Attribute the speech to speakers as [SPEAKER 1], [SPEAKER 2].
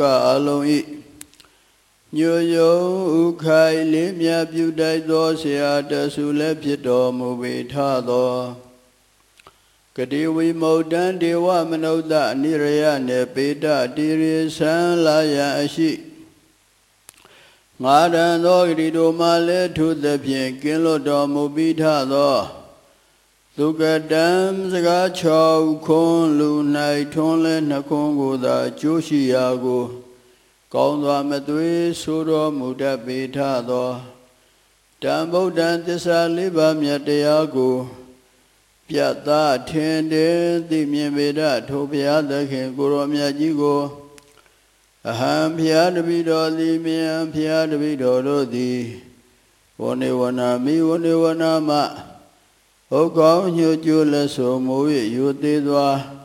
[SPEAKER 1] အလုံးဤညိုယုံဥခိုင်လေးမြတ်ပြုတိုက်သောဆရာတဆူလည်းဖြစ်တော်မူပေထသောကတိဝိမုတ်တံဒေဝမနုဿအနိရယနေပေတတိရိသံလာယံအရှိငါရန်သောဂတိတို့မှလည်းထုသဖြင့်ကင်းလွတ်တော်မူပြီးထသောသုကတံစကား6ခွန်းလူ၌ထွန်းလဲ2ခွန်းကိုသာကျိုးရှိရာကိုကောင်းစွာမသွေဆိုတော်မူတတ်ပေထသောတံဗုဒ္ဓံသစ္စာ4ပါးမြတ်တရားကိုပြတ်သားထင်တယ်သိမြင်ပေတထိုဘုရားသခင်ကိုရောမြတ်ကြီးကိုအဟံဘုရားတပည့်တော်သည်မြံဘုရားတပည့်တော်တို့သည်ဝနေဝနာမိဝနေဝနာမဟုတ်ကောင်းညွှန်ကျိုးလက်ဆိုမူ၍ယူသေးစွာ